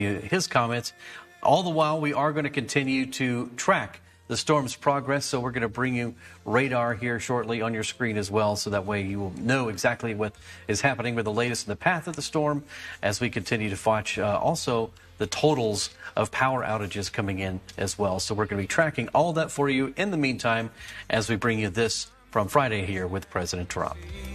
his comments. All the while, we are going to continue to track the storm's progress, so we're going to bring you radar here shortly on your screen as well, so that way you will know exactly what is happening with the latest in the path of the storm as we continue to watch also the totals of power outages coming in as well. So we're going to be tracking all that for you in the meantime as we bring you this from Friday here with President Trump.